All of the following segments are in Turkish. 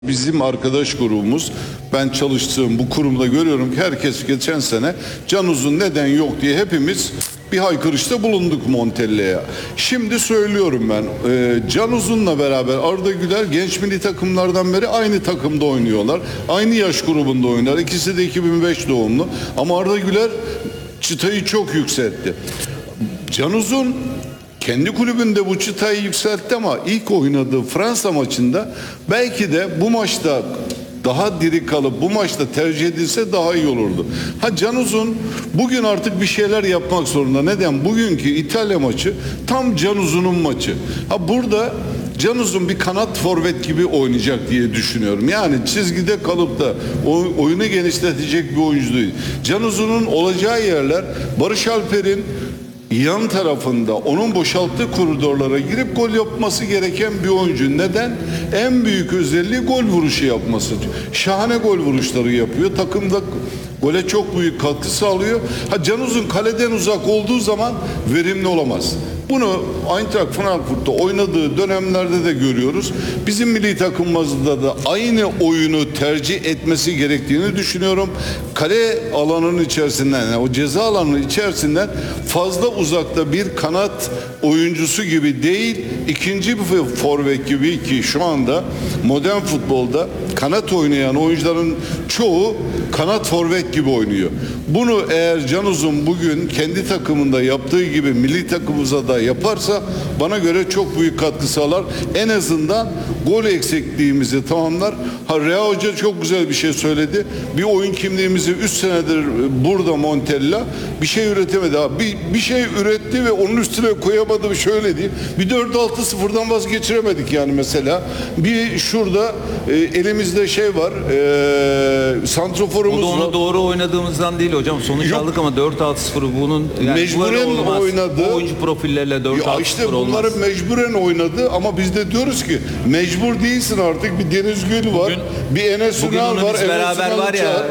Bizim arkadaş grubumuz, ben çalıştığım bu kurumda görüyorum ki herkes geçen sene Can Uzun neden yok diye hepimiz bir haykırışta bulunduk Montella'ya. Şimdi söylüyorum ben, Can Uzun'la beraber Arda Güler genç milli takımlardan beri aynı takımda oynuyorlar. Aynı yaş grubunda oynar. İkisi de 2005 doğumlu. Ama Arda Güler çıtayı çok yükseltti. Can Uzun kendi kulübünde bu çıtayı yükseltti ama ilk oynadığı Fransa maçında belki de bu maçta daha diri kalıp bu maçta tercih edilse daha iyi olurdu. Can Uzun bugün artık bir şeyler yapmak zorunda. Neden? Bugünkü İtalya maçı tam Can Uzun'un maçı. Burada Can Uzun bir kanat forvet gibi oynayacak diye düşünüyorum. Yani çizgide kalıp da oyunu genişletecek bir oyuncu değil. Can Uzun'un olacağı yerler Barış Alper'in yan tarafında onun boşalttığı koridorlara girip gol yapması gereken bir oyuncu. Neden? En büyük özelliği gol vuruşu yapması. Şahane gol vuruşları yapıyor. Takımda gole çok büyük katkı sağlıyor. Can Uzun kaleden uzak olduğu zaman verimli olamaz. Bunu Eintracht Frankfurt'ta oynadığı dönemlerde de görüyoruz. Bizim milli takımımızda da aynı oyunu tercih etmesi gerektiğini düşünüyorum. Kale alanının içerisinden, yani o ceza alanının içerisinden fazla uzakta bir kanat oyuncusu gibi değil, ikinci bir forvet gibi ki şu anda modern futbolda kanat oynayan oyuncuların çoğu kanat forvet gibi oynuyor. Bunu eğer Can Uzun bugün kendi takımında yaptığı gibi milli takımımıza da yaparsa bana göre çok büyük katkı sağlar. En azından gol eksikliğimizi tamamlar. Rea Hoca çok güzel bir şey söyledi. Bir oyun kimliğimizi 3 senedir burada Montella bir şey üretemedi. Bir şey üretti ve onun üstüne koyamadı. Şöyle diyeyim. Bir 4-6-0'dan vazgeçiremedik yani mesela. Bir şurada elimizde şey var. Santroforumuz var. O da onu doğru oynadığımızdan değil hocam. Sonuç aldık ama 4-6-0 bunun yani mecburen oynadı. Bu oyuncu profillerle 4-6-0 işte olmaz. bunları mecburen oynadı ama biz de diyoruz ki mecbur değilsin artık. Bir Deniz Gül var. Bir Enes Ünal var. Biz beraber var ya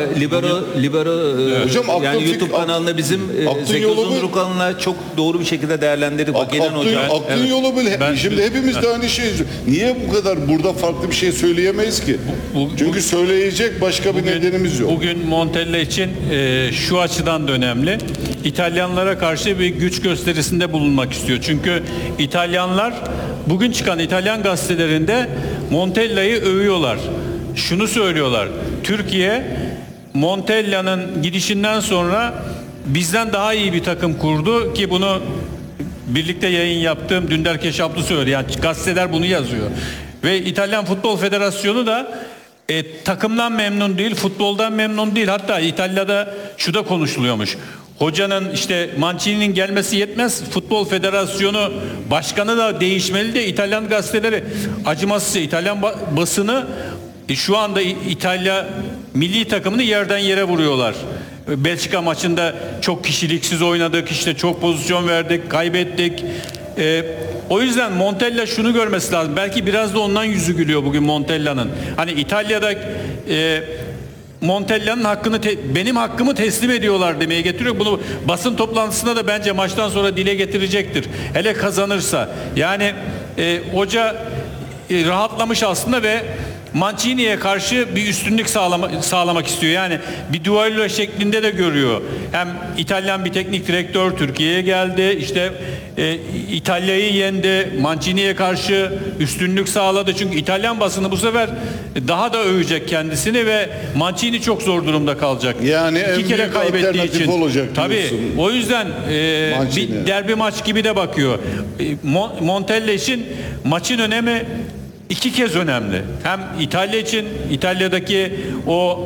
libero hocam, yani YouTube kanalında bizim Zeki Uzunduruk kanalına çok doğru bir şekilde değerlendirdik. Bak gelen hocam. Aklın yolu bile. Şimdi hepimiz de aynı şey. Niye bu kadar burada farklı bir şey söyleyemeyiz ki? Çünkü söyleyecek başka bir nedenimiz yok. Bugün Montella için şu açıdan da önemli. İtalyanlara karşı bir güç gösterisinde bulunmak istiyor. Çünkü İtalyanlar bugün çıkan İtalyan gazetelerinde Montella'yı övüyorlar. Şunu söylüyorlar. Türkiye Montella'nın gidişinden sonra bizden daha iyi bir takım kurdu ki bunu birlikte yayın yaptığım Dündar Keşaplı söylüyor. Yani gazeteler bunu yazıyor. Ve İtalyan Futbol Federasyonu da takımdan memnun değil, futboldan memnun değil. Hatta İtalya'da şu da konuşuluyormuş. Hocanın işte Mancini'nin gelmesi yetmez. Futbol Federasyonu başkanı da değişmeli de İtalyan gazeteleri acımasızca İtalyan basını şu anda İtalya milli takımını yerden yere vuruyorlar. Belçika maçında çok kişiliksiz oynadık, işte çok pozisyon verdik, kaybettik. O yüzden Montella şunu görmesi lazım. Belki biraz da ondan yüzü gülüyor bugün Montella'nın. Hani İtalya'da Montella'nın hakkını benim hakkımı teslim ediyorlar demeye getiriyor. Bunu basın toplantısında da bence maçtan sonra dile getirecektir. Hele kazanırsa. Yani hoca rahatlamış aslında ve Mancini'ye karşı bir üstünlük sağlamak istiyor. Yani bir duello şeklinde de görüyor. Hem İtalyan bir teknik direktör Türkiye'ye geldi. İşte İtalya'yı yendi. Mancini'ye karşı üstünlük sağladı. Çünkü İtalyan basını bu sefer daha da övecek kendisini ve Mancini çok zor durumda kalacak. Yani İki kere kaybettiği için. Olacak tabii. O yüzden bir derbi maç gibi de bakıyor. Montella için maçın önemi İki kez önemli. Hem İtalya için, İtalya'daki o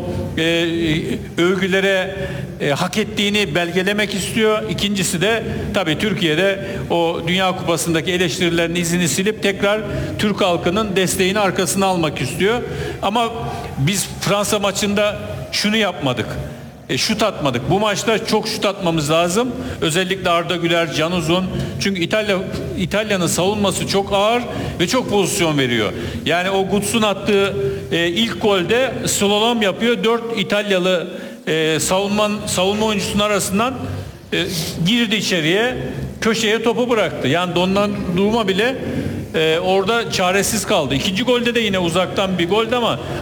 övgülere hak ettiğini belgelemek istiyor. İkincisi de tabii Türkiye'de o Dünya Kupası'ndaki eleştirilerin izini silip tekrar Türk halkının desteğini arkasına almak istiyor. Ama biz Fransa maçında şunu yapmadık. Şut atmadık. Bu maçta çok şut atmamız lazım. Özellikle Arda Güler, Can Uzun. Çünkü İtalya'nın savunması çok ağır ve çok pozisyon veriyor. Yani o Guts'un attığı ilk golde slalom yapıyor. 4 İtalyalı savunma oyuncusunun arasından girdi içeriye. Köşeye topu bıraktı. Yani Donnarumma bile orada çaresiz kaldı. İkinci golde de yine uzaktan bir goldü ama